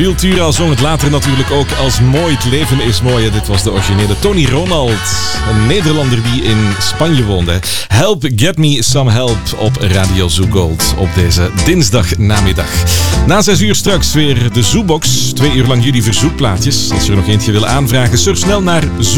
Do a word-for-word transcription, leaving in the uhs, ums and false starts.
Wiltura zong het later natuurlijk ook als Mooi het leven is mooi. Dit was de originele Tony Ronald, een Nederlander die in Spanje woonde. Help, get me some help op Radio Zoo Gold op deze dinsdagnamiddag. Na zes uur straks weer de Zoobox. Twee uur lang jullie verzoekplaatjes. Als je er nog eentje wil aanvragen, surf snel naar Zoo.